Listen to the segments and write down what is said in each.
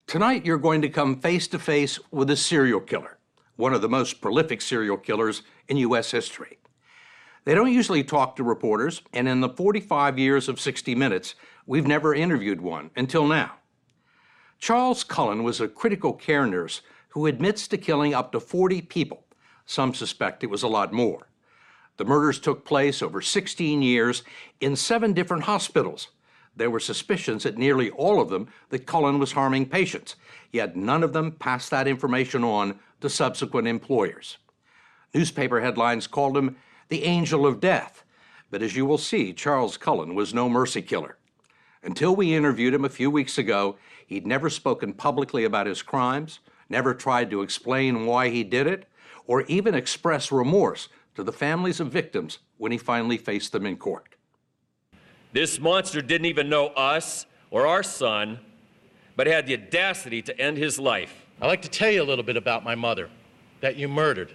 Tonight, you're going to come face to face with a serial killer, one of the most prolific serial killers in U.S. history. They don't usually talk to reporters, and in the 45 years of 60 Minutes, we've never interviewed one until now. Charles Cullen was a critical care nurse who admits to killing up to 40 people. Some suspect it was a lot more. The murders took place over 16 years in 7 different hospitals. There were suspicions at nearly all of them that Cullen was harming patients, yet none of them passed that information on to subsequent employers. Newspaper headlines called him the Angel of Death, but as you will see, Charles Cullen was no mercy killer. Until we interviewed him a few weeks ago, he'd never spoken publicly about his crimes, never tried to explain why he did it, or even express remorse to the families of victims when he finally faced them in court. This monster didn't even know us or our son, but had the audacity to end his life. I'd like to tell you a little bit about my mother, that you murdered.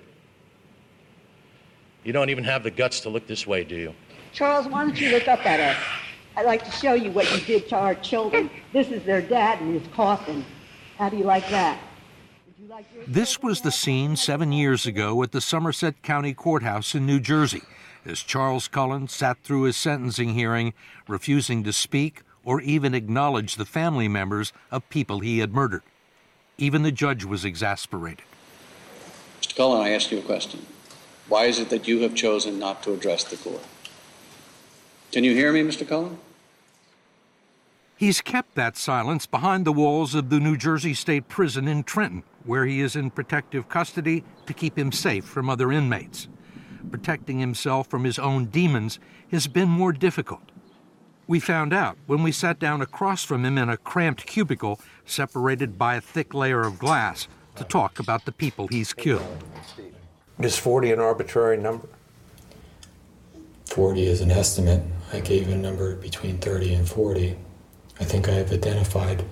You don't even have the guts to look this way, do you? Charles, why don't you look up at us? I'd like to show you what you did to our children. This is their dad in his coffin. How do you like that? This was the scene 7 years ago at the Somerset County Courthouse in New Jersey, as Charles Cullen sat through his sentencing hearing, refusing to speak or even acknowledge the family members of people he had murdered. Even the judge was exasperated. Mr. Cullen, I ask you a question. Why is it that you have chosen not to address the court? Can you hear me, Mr. Cullen? He's kept that silence behind the walls of the New Jersey State Prison in Trenton, where he is in protective custody to keep him safe from other inmates. Protecting himself from his own demons has been more difficult. We found out when we sat down across from him in a cramped cubicle separated by a thick layer of glass to talk about the people he's killed. Is 40 an arbitrary number? 40 is an estimate. I gave a number between 30 and 40. I think I have identified,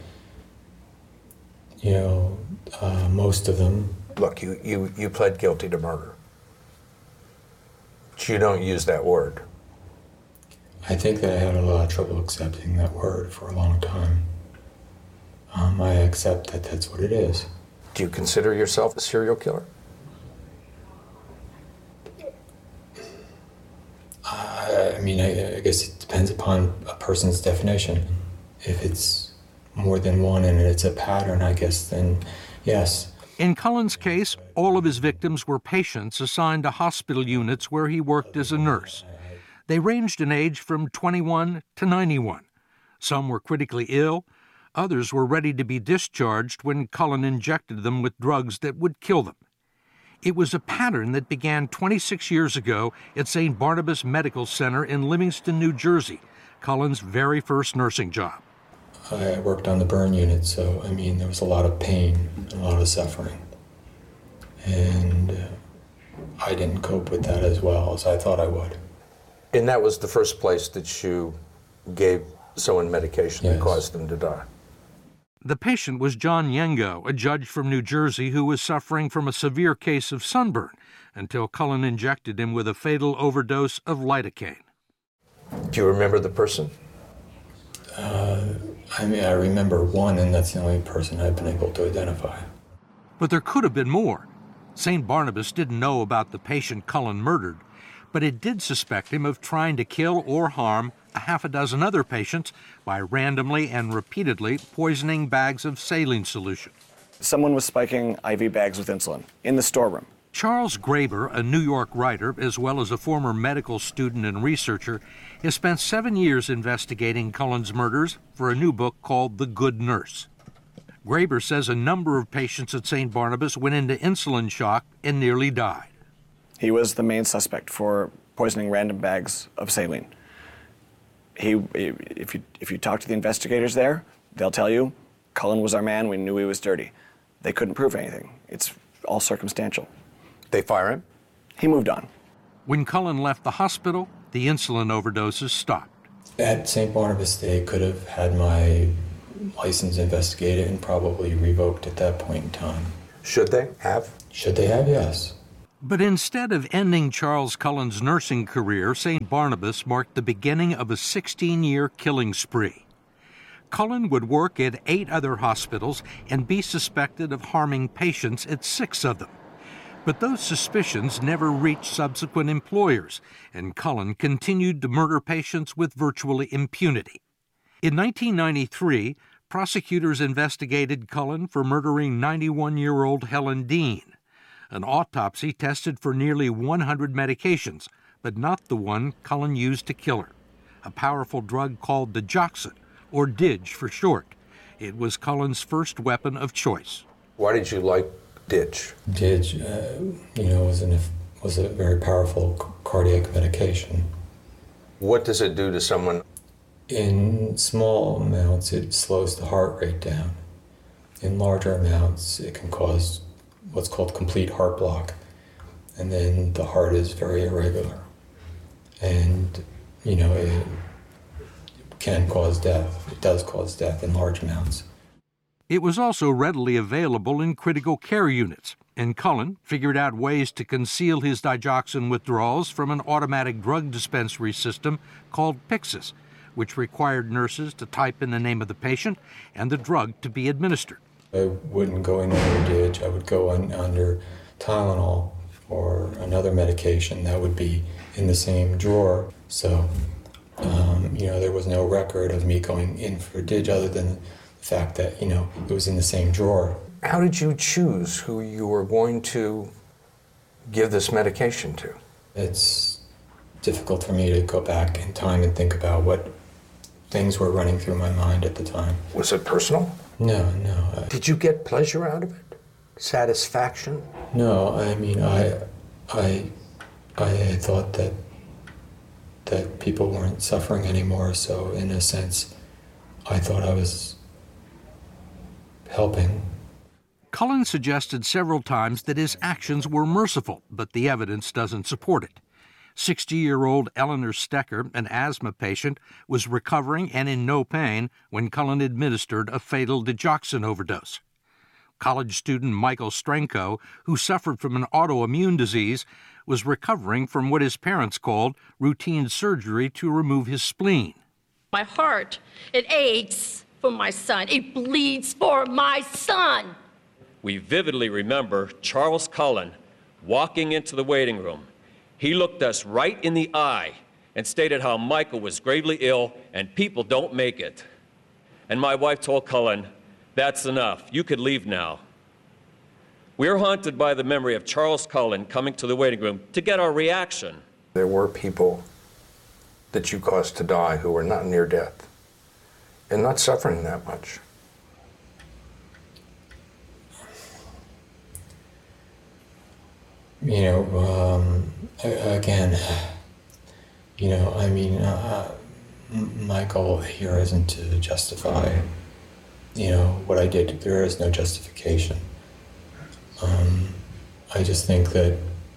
most of them. Look, you pled guilty to murder. But you don't use that word. I think that I had a lot of trouble accepting that word for a long time. I accept that that's what it is. Do you consider yourself a serial killer? I guess it depends upon a person's definition. If it's more than one and it's a pattern, I guess, then yes. In Cullen's case, all of his victims were patients assigned to hospital units where he worked as a nurse. They ranged in age from 21 to 91. Some were critically ill. Others were ready to be discharged when Cullen injected them with drugs that would kill them. It was a pattern that began 26 years ago at St. Barnabas Medical Center in Livingston, New Jersey, Cullen's very first nursing job. I worked on the burn unit, so, there was a lot of pain and a lot of suffering. And I didn't cope with that as well as I thought I would. And that was the first place that you gave someone medication that caused them to die? The patient was John Yengo, a judge from New Jersey who was suffering from a severe case of sunburn until Cullen injected him with a fatal overdose of lidocaine. Do you remember the person? I remember one, and that's the only person I've been able to identify. But there could have been more. St. Barnabas didn't know about the patient Cullen murdered, but it did suspect him of trying to kill or harm a half a dozen other patients by randomly and repeatedly poisoning bags of saline solution. Someone was spiking IV bags with insulin in the storeroom. Charles Graeber, a New York writer, as well as a former medical student and researcher, has spent 7 years investigating Cullen's murders for a new book called The Good Nurse. Graeber says a number of patients at St. Barnabas went into insulin shock and nearly died. He was the main suspect for poisoning random bags of saline. If you talk to the investigators there, they'll tell you, Cullen was our man, we knew he was dirty. They couldn't prove anything. It's all circumstantial. They fire him? He moved on. When Cullen left the hospital, the insulin overdoses stopped. At St. Barnabas, they could have had my license investigated and probably revoked at that point in time. Should they have? Should they have? Yes. But instead of ending Charles Cullen's nursing career, St. Barnabas marked the beginning of a 16-year killing spree. Cullen would work at 8 other hospitals and be suspected of harming patients at 6 of them. But those suspicions never reached subsequent employers, and Cullen continued to murder patients with virtual impunity. In 1993, prosecutors investigated Cullen for murdering 91-year-old Helen Dean. An autopsy tested for nearly 100 medications, but not the one Cullen used to kill her, a powerful drug called digoxin, or DIG for short. It was Cullen's first weapon of choice. Why did you like DIG? DIG, was a very powerful cardiac medication. What does it do to someone? In small amounts, it slows the heart rate down. In larger amounts, it can cause what's called complete heart block. And then the heart is very irregular. And, it can cause death. It does cause death in large amounts. It was also readily available in critical care units, and Cullen figured out ways to conceal his digoxin withdrawals from an automatic drug dispensary system called Pyxis, which required nurses to type in the name of the patient and the drug to be administered. I wouldn't go in under DIG. I would go under Tylenol or another medication that would be in the same drawer. So, there was no record of me going in for DIG other than the fact that, it was in the same drawer. How did you choose who you were going to give this medication to? It's difficult for me to go back in time and think about what things were running through my mind at the time. Was it personal? No. Did you get pleasure out of it? Satisfaction? No, I thought that people weren't suffering anymore, so in a sense, I thought I was helping. Cullen suggested several times that his actions were merciful, but the evidence doesn't support it. 60-year-old Eleanor Stecker, an asthma patient, was recovering and in no pain when Cullen administered a fatal digoxin overdose. College student Michael Strenko, who suffered from an autoimmune disease, was recovering from what his parents called routine surgery to remove his spleen. My heart, it aches for my son. It bleeds for my son. We vividly remember Charles Cullen walking into the waiting room. He looked us right in the eye and stated how Michael was gravely ill and people don't make it. And my wife told Cullen, "That's enough. You could leave now." We are haunted by the memory of Charles Cullen coming to the waiting room to get our reaction. There were people that you caused to die who were not near death and not suffering that much. My goal here isn't to justify, what I did. There is no justification. I just think that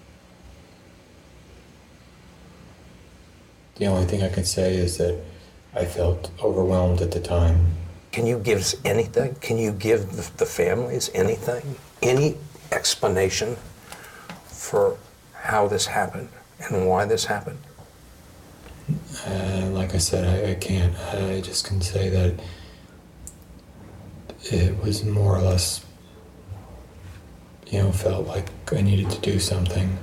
the only thing I can say is that I felt overwhelmed at the time. Can you give us anything? Can you give the families anything? Any explanation for how this happened and why this happened? Like I said, I can't. I just can say that it was more or less, felt like I needed to do something.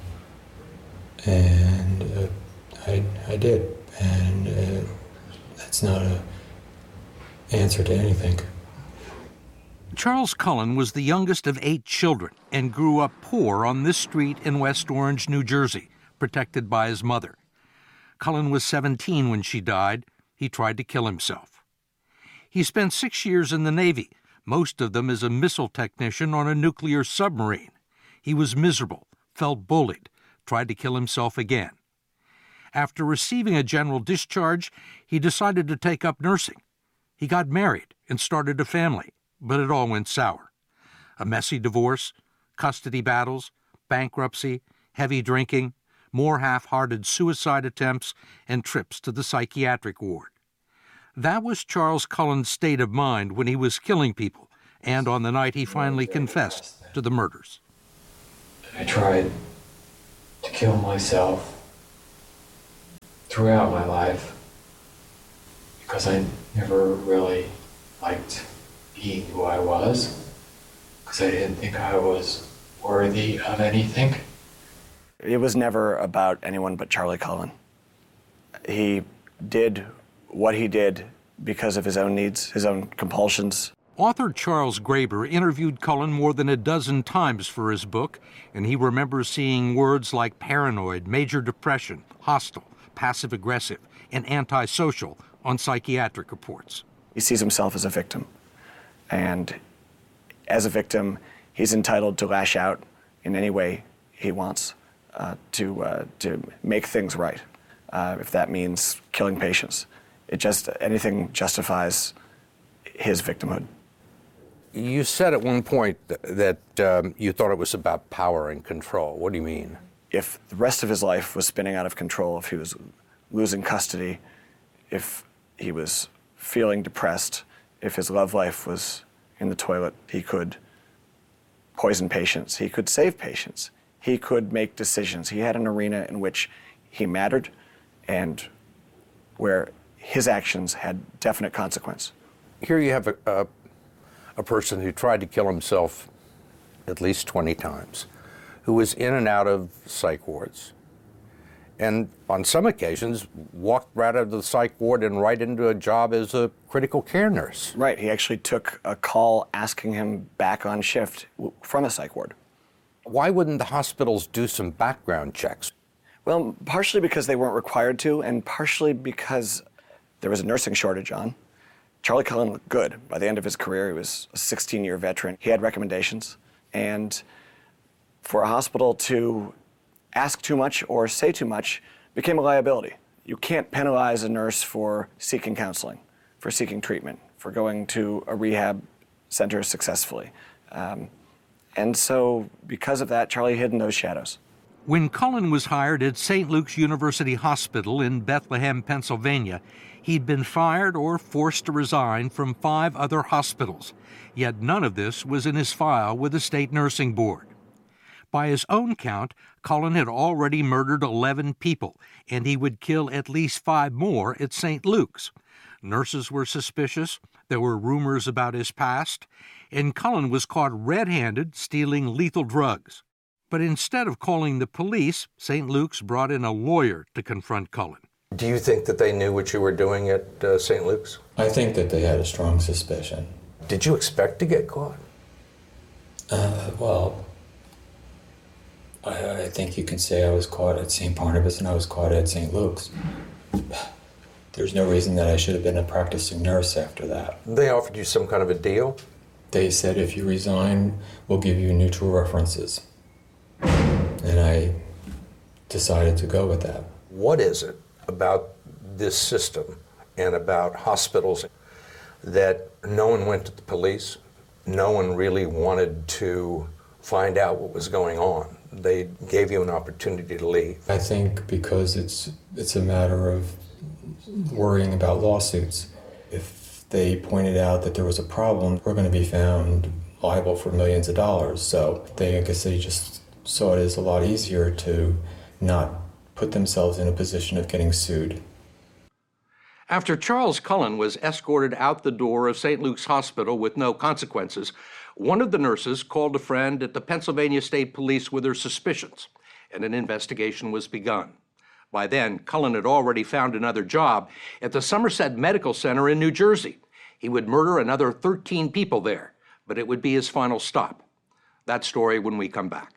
And I did. And that's not an answer to anything. Charles Cullen was the youngest of 8 children and grew up poor on this street in West Orange, New Jersey, protected by his mother. Cullen was 17 when she died. He tried to kill himself. He spent 6 years in the Navy, most of them as a missile technician on a nuclear submarine. He was miserable, felt bullied, tried to kill himself again. After receiving a general discharge, he decided to take up nursing. He got married and started a family, but it all went sour. A messy divorce, custody battles, bankruptcy, heavy drinking, more half-hearted suicide attempts, and trips to the psychiatric ward. That was Charles Cullen's state of mind when he was killing people, and on the night he finally confessed to the murders. I tried to kill myself throughout my life because I never really liked being who I was, because I didn't think I was worthy of anything. It was never about anyone but Charlie Cullen. He did what he did because of his own needs, his own compulsions. Author Charles Graeber interviewed Cullen more than a dozen times for his book, and he remembers seeing words like paranoid, major depression, hostile, passive-aggressive, and antisocial on psychiatric reports. He sees himself as a victim, and as a victim, he's entitled to lash out in any way he wants to make things right, if that means killing patients. Anything justifies his victimhood. You said at one point that you thought it was about power and control. What do you mean? If the rest of his life was spinning out of control, if he was losing custody, if he was feeling depressed, if his love life was in the toilet, he could poison patients, he could save patients, he could make decisions. He had an arena in which he mattered and where his actions had definite consequence. Here you have a person who tried to kill himself at least 20 times, who was in and out of psych wards, and on some occasions walked right out of the psych ward and right into a job as a critical care nurse. Right, he actually took a call asking him back on shift from a psych ward. Why wouldn't the hospitals do some background checks? Well, partially because they weren't required to, and partially because there was a nursing shortage on. Charlie Cullen looked good. By the end of his career, he was a 16-year veteran. He had recommendations, and for a hospital to ask too much or say too much became a liability. You can't penalize a nurse for seeking counseling, for seeking treatment, for going to a rehab center successfully. And so, because of that, Charlie hid in those shadows. When Cullen was hired at St. Luke's University Hospital in Bethlehem, Pennsylvania, he'd been fired or forced to resign from 5 other hospitals, yet none of this was in his file with the state nursing board. By his own count, Cullen had already murdered 11 people, and he would kill at least 5 more at St. Luke's. Nurses were suspicious, there were rumors about his past, and Cullen was caught red-handed stealing lethal drugs. But instead of calling the police, St. Luke's brought in a lawyer to confront Cullen. Do you think that they knew what you were doing at St. Luke's? I think that they had a strong suspicion. Did you expect to get caught? Well, I think you can say I was caught at St. Barnabas and I was caught at St. Luke's. There's no reason that I should have been a practicing nurse after that. They offered you some kind of a deal? They said, if you resign, we'll give you neutral references. And I decided to go with that. What is it about this system and about hospitals that no one went to the police, no one really wanted to find out what was going on? They gave you an opportunity to leave. I think because it's a matter of worrying about lawsuits. If they pointed out that there was a problem, we're going to be found liable for millions of dollars. So I guess they just saw it as a lot easier to not put themselves in a position of getting sued. After Charles Cullen was escorted out the door of St. Luke's Hospital with no consequences, one of the nurses called a friend at the Pennsylvania State Police with her suspicions, and an investigation was begun. By then, Cullen had already found another job at the Somerset Medical Center in New Jersey. He would murder another 13 people there, but it would be his final stop. That story when we come back.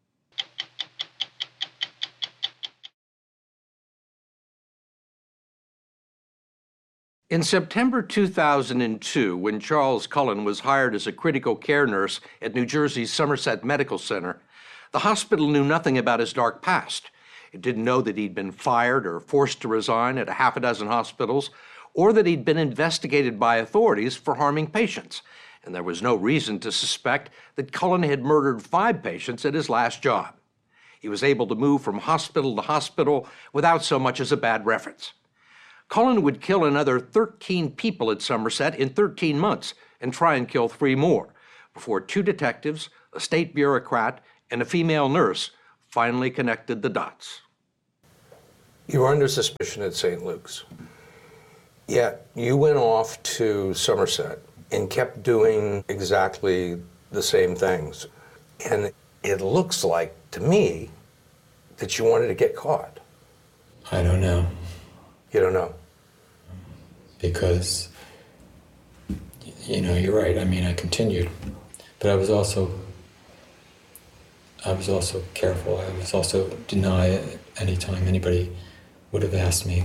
In September 2002, when Charles Cullen was hired as a critical care nurse at New Jersey's Somerset Medical Center, the hospital knew nothing about his dark past. It didn't know that he'd been fired or forced to resign at a half a dozen hospitals, or that he'd been investigated by authorities for harming patients. And there was no reason to suspect that Cullen had murdered 5 patients at his last job. He was able to move from hospital to hospital without so much as a bad reference. Cullen would kill another 13 people at Somerset in 13 months and try and kill 3 more before 2 detectives, a state bureaucrat, and a female nurse finally connected the dots. You were under suspicion at St. Luke's. Yet you went off to Somerset and kept doing exactly the same things. And it looks like, to me, that you wanted to get caught. I don't know. You don't know? Because, you're right. I mean, I continued. But I was also careful. I was also deny any time anybody would have asked me.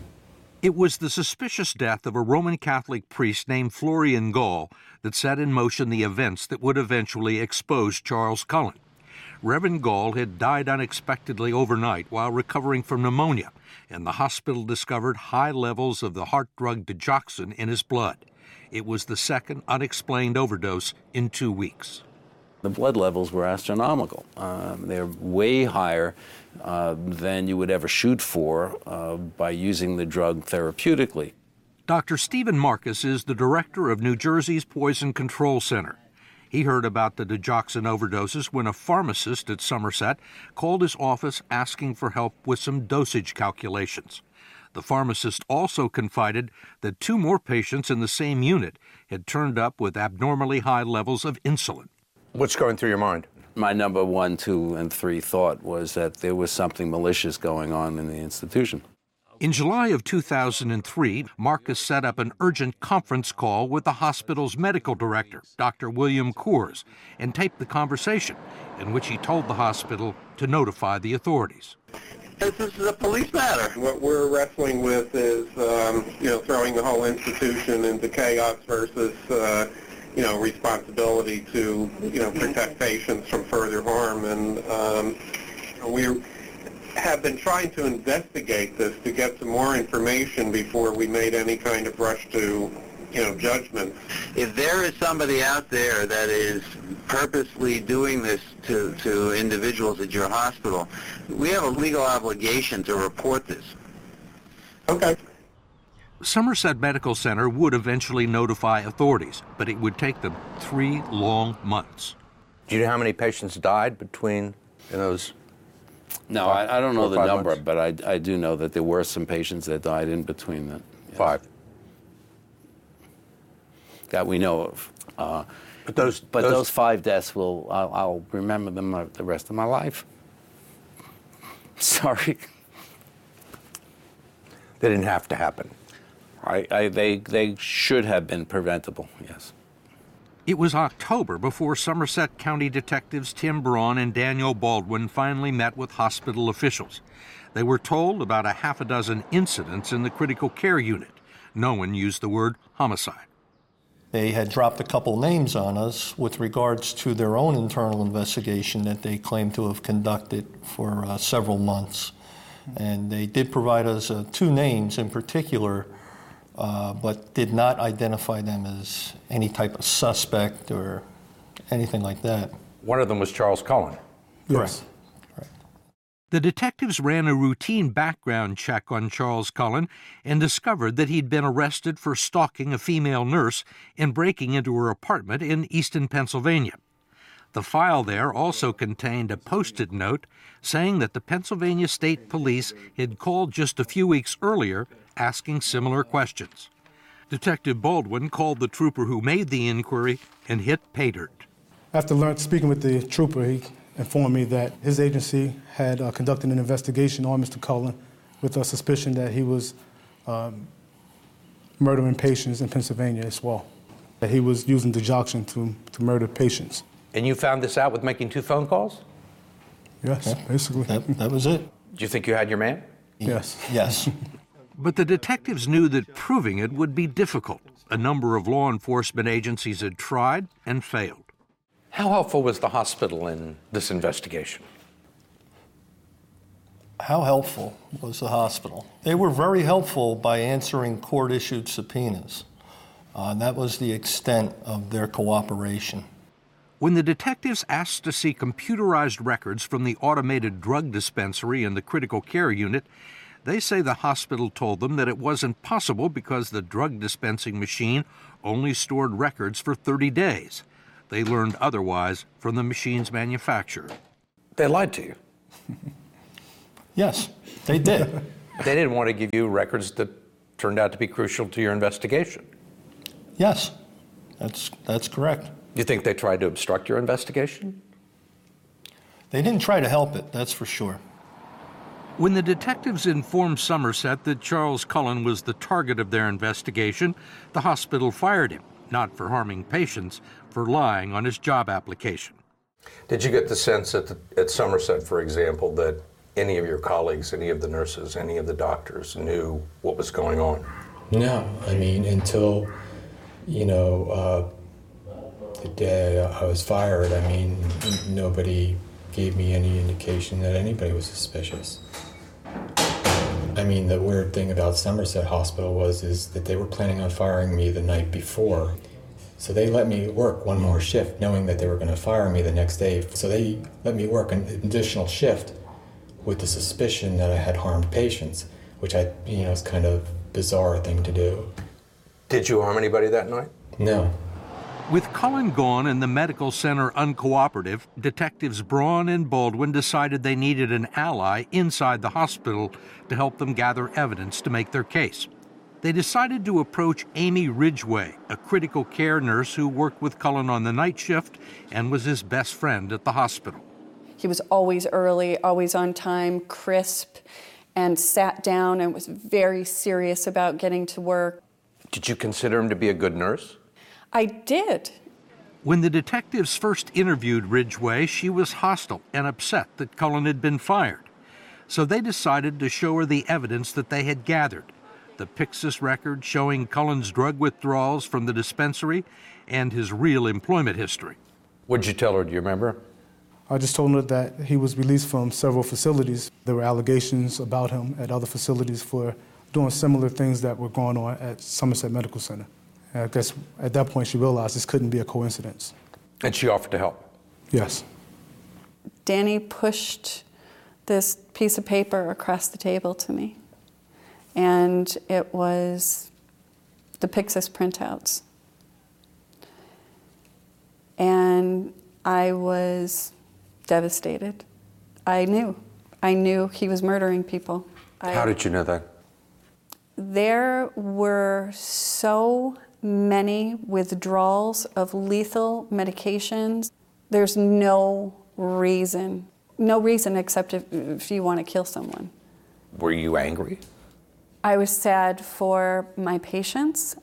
It was the suspicious death of a Roman Catholic priest named Florian Gall that set in motion the events that would eventually expose Charles Cullen. Reverend Gall had died unexpectedly overnight while recovering from pneumonia, and the hospital discovered high levels of the heart drug digoxin in his blood. It was the second unexplained overdose in 2 weeks. The blood levels were astronomical. They're way higher than you would ever shoot for by using the drug therapeutically. Dr. Stephen Marcus is the director of New Jersey's Poison Control Center. He heard about the digoxin overdoses when a pharmacist at Somerset called his office asking for help with some dosage calculations. The pharmacist also confided that 2 more patients in the same unit had turned up with abnormally high levels of insulin. What's going through your mind? My number 1, 2, and 3 thought was that there was something malicious going on in the institution. In July of 2003, Marcus set up an urgent conference call with the hospital's medical director, Dr. William Coors, and taped the conversation in which he told the hospital to notify the authorities. This is a police matter. What we're wrestling with is, throwing the whole institution into chaos versus, responsibility to, protect patients from further harm. And we have been trying to investigate this to get some more information before we made any kind of rush to, judgment. If there is somebody out there that is purposely doing this to individuals at your hospital, we have a legal obligation to report this. Okay. Somerset Medical Center would eventually notify authorities, but it would take them 3 long months. Do you know how many patients died between those? No, I don't know the number, months? but I do know that there were some patients that died in between that. Yes. 5. That we know of. But those 5 deaths I'll remember them the rest of my life. Sorry. They didn't have to happen. They should have been preventable, yes. It was October before Somerset County detectives Tim Braun and Daniel Baldwin finally met with hospital officials. They were told about a half a dozen incidents in the critical care unit. No one used the word homicide. They had dropped a couple names on us with regards to their own internal investigation that they claimed to have conducted for several months. And they did provide us 2 names in particular, but did not identify them as any type of suspect or anything like that. One of them was Charles Cullen. Yes. Correct. The detectives ran a routine background check on Charles Cullen and discovered that he'd been arrested for stalking a female nurse and breaking into her apartment in Easton, Pennsylvania. The file there also contained a Post-it note saying that the Pennsylvania State Police had called just a few weeks earlier asking similar questions. Detective Baldwin called the trooper who made the inquiry and hit pay dirt. After speaking with the trooper, he informed me that his agency had conducted an investigation on Mr. Cullen with a suspicion that he was murdering patients in Pennsylvania as well, that he was using digoxin to murder patients. And you found this out with making 2 phone calls? Yes, basically. That was it. Do you think you had your man? Yes. Yes. But the detectives knew that proving it would be difficult. A number of law enforcement agencies had tried and failed. How helpful was the hospital in this investigation? How helpful was the hospital? They were very helpful by answering court-issued subpoenas. That was the extent of their cooperation. When the detectives asked to see computerized records from the automated drug dispensary and the critical care unit, they say the hospital told them that it wasn't possible because the drug dispensing machine only stored records for 30 days. They learned otherwise from the machine's manufacturer. They lied to you. Yes, they did. They didn't want to give you records that turned out to be crucial to your investigation. Yes, that's correct. You think they tried to obstruct your investigation? They didn't try to help it, that's for sure. When the detectives informed Somerset that Charles Cullen was the target of their investigation, the hospital fired him, not for harming patients, for lying on his job application. Did you get the sense at Somerset, for example, that any of your colleagues, any of the nurses, any of the doctors knew what was going on? No, I mean, until, the day I was fired, I mean, nobody gave me any indication that anybody was suspicious. I mean, the weird thing about Somerset Hospital is that they were planning on firing me the night before. So they let me work one more shift, knowing that they were going to fire me the next day. So they let me work an additional shift with the suspicion that I had harmed patients, which is kind of bizarre thing to do. Did you harm anybody that night? No. With Cullen gone and the medical center uncooperative, detectives Braun and Baldwin decided they needed an ally inside the hospital to help them gather evidence to make their case. They decided to approach Amy Ridgway, a critical care nurse who worked with Cullen on the night shift and was his best friend at the hospital. He was always early, always on time, crisp, and sat down and was very serious about getting to work. Did you consider him to be a good nurse? I did. When the detectives first interviewed Ridgway, she was hostile and upset that Cullen had been fired. So they decided to show her the evidence that they had gathered, the Pyxis record showing Cullen's drug withdrawals from the dispensary and his real employment history. What'd you tell her? Do you remember? I just told her that he was released from several facilities. There were allegations about him at other facilities for doing similar things that were going on at Somerset Medical Center. And I guess at that point she realized this couldn't be a coincidence. And she offered to help? Yes. Danny pushed this piece of paper across the table to me, and it was the Pyxis printouts. And I was devastated. I knew he was murdering people. How did you know that? There were so many withdrawals of lethal medications. There's no reason except if you want to kill someone. Were you angry? I was sad for my patients.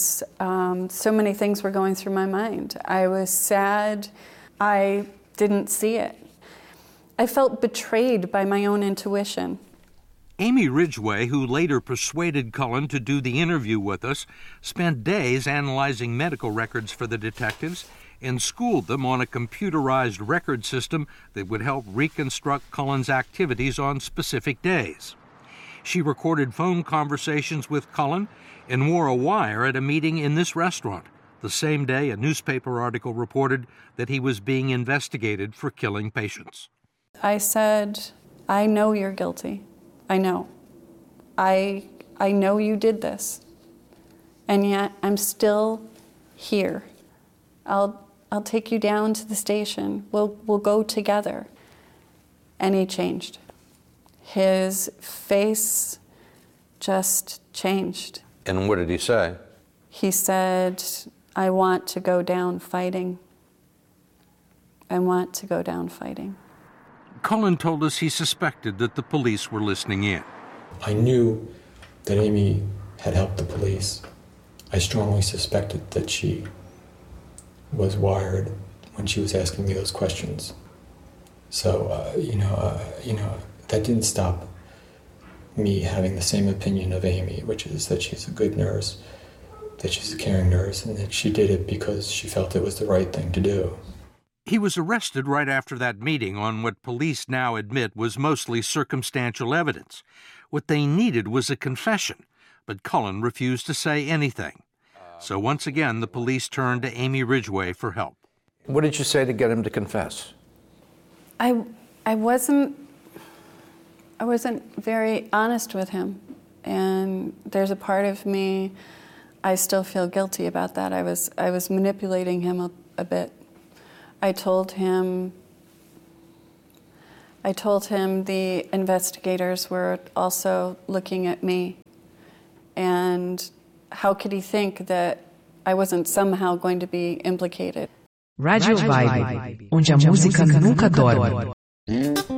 So many things were going through my mind. I was sad. I didn't see it. I felt betrayed by my own intuition. Amy Ridgway, who later persuaded Cullen to do the interview with us, spent days analyzing medical records for the detectives and schooled them on a computerized record system that would help reconstruct Cullen's activities on specific days. She recorded phone conversations with Cullen and wore a wire at a meeting in this restaurant. The same day, a newspaper article reported that he was being investigated for killing patients. I said, I know you're guilty. I know. I know you did this. And yet I'm still here. I'll take you down to the station. We'll go together. And he changed. His face just changed. And what did he say? He said, I want to go down fighting. I want to go down fighting. Cullen told us he suspected that the police were listening in. I knew that Amy had helped the police. I strongly suspected that she was wired when she was asking me those questions. So, that didn't stop me having the same opinion of Amy, which is that she's a good nurse, that she's a caring nurse, and that she did it because she felt it was the right thing to do. He was arrested right after that meeting on what police now admit was mostly circumstantial evidence. What they needed was a confession, but Cullen refused to say anything. So once again, the police turned to Amy Ridgway for help. What did you say to get him to confess? I wasn't very honest with him, and there's a part of me I still feel guilty about that. I was manipulating him a bit. I told him the investigators were also looking at me, And how could he think that I wasn't somehow going to be implicated? Radio Vibe, onde a música nunca dorme.